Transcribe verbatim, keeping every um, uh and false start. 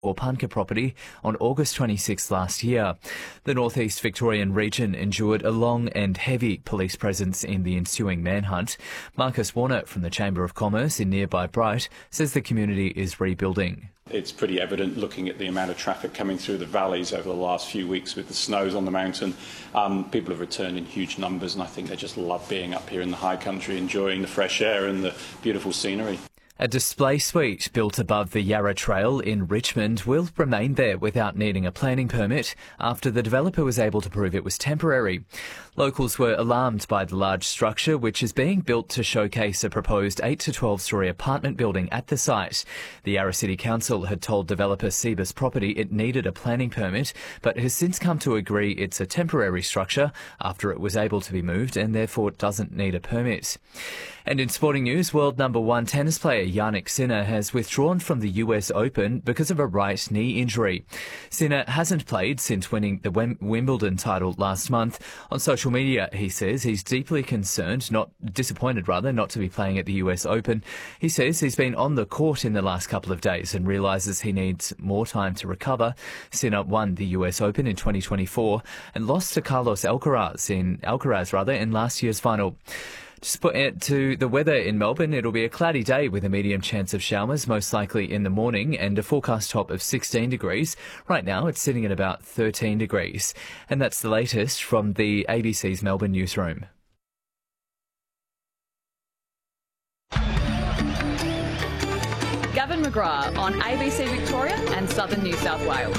Orpunka property on August twenty-sixth last year. The Northeast Victorian region endured a long and heavy police presence in the ensuing manhunt. Marcus Warner from the Chamber of Commerce in nearby Bright says the community is rebuilding. It's pretty evident looking at the amount of traffic coming through the valleys over the last few weeks with the snows on the mountain. Um, people have returned in huge numbers, and I think they just love being up here in the high country, enjoying the fresh air and the beautiful scenery. A display suite built above the Yarra Trail in Richmond will remain there without needing a planning permit after the developer was able to prove it was temporary. Locals were alarmed by the large structure, which is being built to showcase a proposed eight to twelve storey apartment building at the site. The Yarra City Council had told developer Cebus Property it needed a planning permit, but has since come to agree it's a temporary structure after it was able to be moved and therefore doesn't need a permit. And in sporting news, world number one tennis player Jannik Sinner has withdrawn from the U S Open because of a right knee injury. Sinner hasn't played since winning the Wimbledon title last month. On social media, he says he's deeply concerned, not disappointed rather, not to be playing at the U S Open. He says he's been on the court in the last couple of days and realises he needs more time to recover. Sinner won the U S Open in twenty twenty-four and lost to Carlos Alcaraz in Alcaraz rather in last year's final. Just put it to the weather in Melbourne. It'll be a cloudy day with a medium chance of showers, most likely in the morning, and a forecast top of sixteen degrees. Right now, it's sitting at about thirteen degrees. And that's the latest from the A B C's Melbourne newsroom. Gavin McGrath on A B C Victoria and Southern New South Wales.